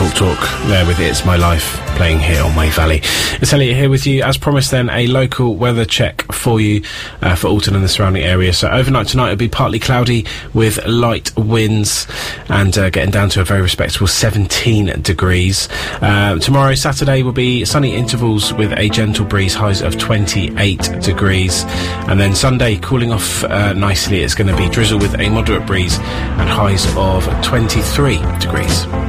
Talk there with It's My Life playing here on Wave Valley. It's Elliot here with you. As promised then, a local weather check for you for Alton and the surrounding area. So overnight tonight it'll be partly cloudy with light winds and getting down to a very respectable 17 degrees. Tomorrow, Saturday, will be sunny intervals with a gentle breeze, highs of 28 degrees. And then Sunday, cooling off nicely. It's going to be drizzle with a moderate breeze and highs of 23 degrees.